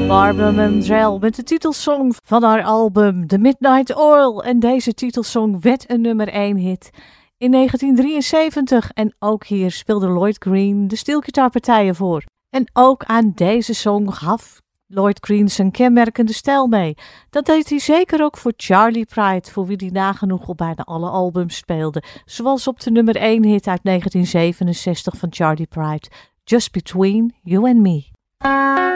Barbara Mandrell met de titelsong van haar album The Midnight Oil. En deze titelsong werd een nummer 1 hit in 1973. En ook hier speelde Lloyd Green de steelgitaarpartijen voor. En ook aan deze song gaf Lloyd Green zijn kenmerkende stijl mee. Dat deed hij zeker ook voor Charley Pride, voor wie hij nagenoeg op bijna alle albums speelde. Zoals op de nummer 1 hit uit 1967 van Charley Pride, Just Between You and Me.